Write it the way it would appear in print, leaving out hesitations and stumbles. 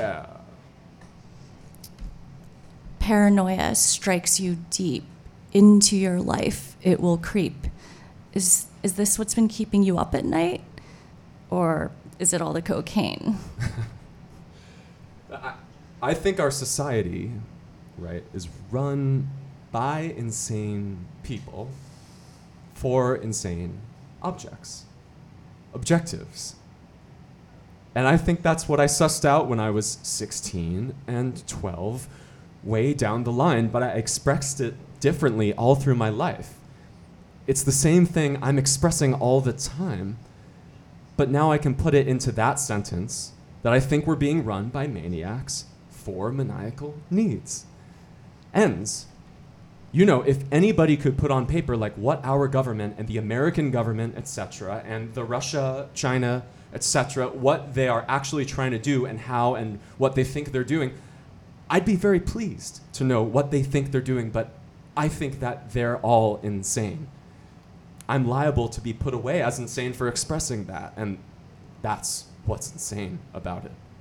Yeah. Paranoia strikes you deep into your life. It will creep. Is this what's been keeping you up at night? Or is it all the cocaine? I think our society, right, is run by insane people for insane objectives. And I think that's what I sussed out when I was 16 and 12, way down the line, but I expressed it differently all through my life. It's the same thing I'm expressing all the time, but now I can put it into that sentence that I think we're being run by maniacs for maniacal needs. Ends. You know, if anybody could put on paper like what our government and the American government, etc., and the Russia, China, etc., what they are actually trying to do and how and what they think they're doing, I'd be very pleased to know what they think they're doing, but I think that they're all insane. I'm liable to be put away as insane for expressing that, and that's what's insane about it.